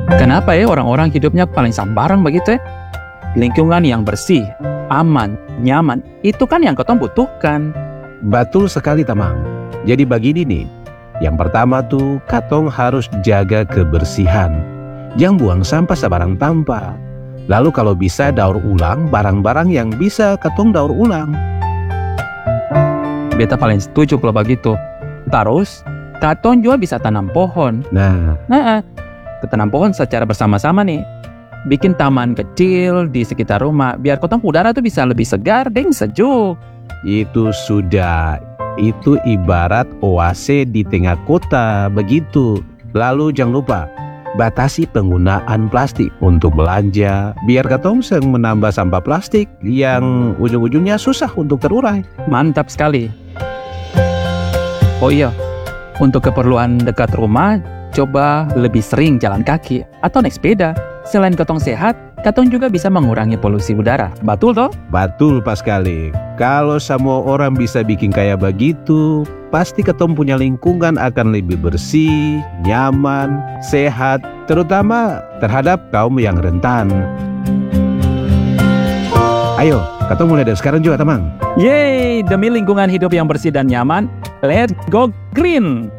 Kenapa ya orang-orang hidupnya paling sambarang begitu ya? Lingkungan yang bersih, aman, nyaman, itu kan yang ketong butuhkan. Betul sekali Tamang. Jadi begini nih, yang pertama tuh katong harus jaga kebersihan. Jangan buang sampah sembarang tampa. Lalu kalau bisa daur ulang barang-barang yang bisa katong daur ulang. Beta paling setuju kalau begitu. Terus, katong juga bisa tanam pohon. Nah, Tanam pohon secara bersama-sama nih. Bikin taman kecil di sekitar rumah, biar kotong udara tuh bisa lebih segar dan sejuk. itu sudah. Itu ibarat oase di tengah kota, begitu. Lalu jangan lupa, batasi penggunaan plastik untuk belanja, biar katong seng menambah sampah plastik yang ujung-ujungnya susah untuk terurai. Mantap sekali. Oh iya, untuk keperluan dekat rumah, coba lebih sering jalan kaki atau naik sepeda. Selain katong sehat, katong juga bisa mengurangi polusi udara. Betul toh? Betul pas sekali. Kalau semua orang bisa bikin kayak begitu, pasti katong punya lingkungan akan lebih bersih, nyaman, sehat, terutama terhadap kaum yang rentan. Ayo, katong mulai dari sekarang juga, Tamang. Yeay, demi lingkungan hidup yang bersih dan nyaman, let's go green!